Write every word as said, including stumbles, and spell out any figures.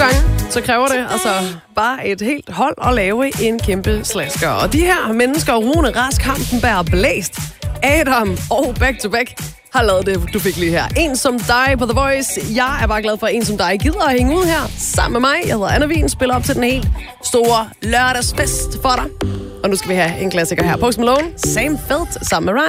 gange, så kræver det altså bare et helt hold at lave en kæmpe slasker. Og de her mennesker, Rune Rask, Hampenberg, Blæst, Adam og Back to Back, har lavet det, du fik lige her. En som dig på The Voice. Jeg er bare glad for, at en som dig gider at hænge ud her sammen med mig. Jeg hedder Anna Wien, spiller op til den helt store lørdagsfest for dig. Og nu skal vi have en klassiker her. Post Malone, Sam Felt sammen med Ryan.